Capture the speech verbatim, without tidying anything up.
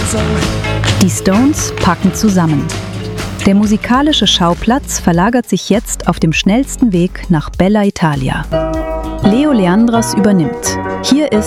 Die Stones packen zusammen. Der musikalische Schauplatz verlagert sich jetzt auf dem schnellsten Weg nach Bella Italia. Leo Leandros übernimmt. Hier ist